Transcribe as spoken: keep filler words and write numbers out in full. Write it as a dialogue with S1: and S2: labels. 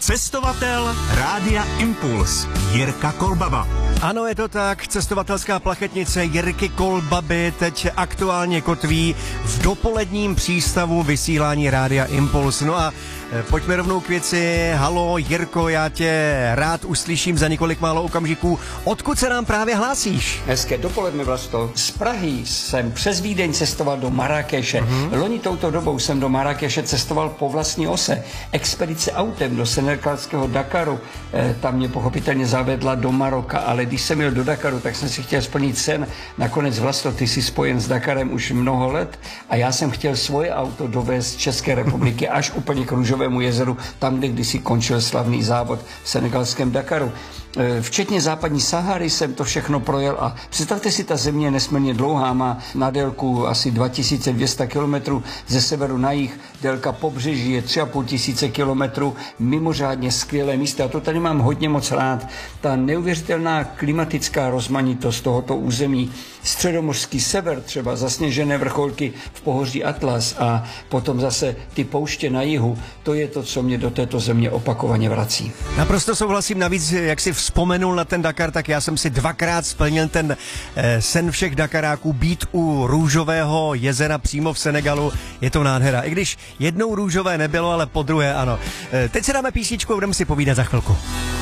S1: Cestovatel Rádia Impuls Jirka Kolbaba.
S2: Ano, je to tak, cestovatelská plachetnice Jirky Kolbaby teď aktuálně kotví v dopoledním přístavu vysílání Rádia Impuls. No a e, pojďme rovnou k věci. Halo Jirko, já tě rád uslyším za několik málo okamžiků. Odkud se nám právě hlásíš?
S3: Hezké dopoledne, Vlasto. Z Prahy jsem přes Vídeň cestoval do Marrákeše. Mm-hmm. Loni touto dobou jsem do Marrákeše cestoval po vlastní ose. Expedice autem do senegalského Dakaru. E, tam mě pochopitelně zavedla do Maroka, ale když jsem jel do Dakaru, tak jsem si chtěl splnit sen. Nakonec, Vlasto, ty jsi spojen s Dakarem už mnoho let a já jsem chtěl svoje auto dovést z České republiky až úplně k Růžovému jezeru, tam, kde kdysi končil slavný závod v senegalském Dakaru. Včetně západní Sahary jsem to všechno projel a představte si, ta země je nesmírně dlouhá, má na délku asi dva tisíce dvě stě kilometrů ze severu na jih, délka pobřeží je tři a půl tisíce kilometrů, mimořádně skvělé místa. A to tady mám hodně moc rád. Ta neuvěřitelná klimatická rozmanitost tohoto území, středomořský sever, třeba zasněžené vrcholky v pohoří Atlas a potom zase ty pouště na jihu, to je to, co mě do této země opakovaně vrací.
S2: Naprosto souhlasím, navíc, jak si vzpomenul na ten Dakar, tak já jsem si dvakrát splnil ten eh, sen všech Dakaráků být u Růžového jezera přímo v Senegalu. Je to nádhera. I když jednou růžové nebylo, ale po druhé ano. Eh, teď si dáme písničku a budeme si povídat za chvilku.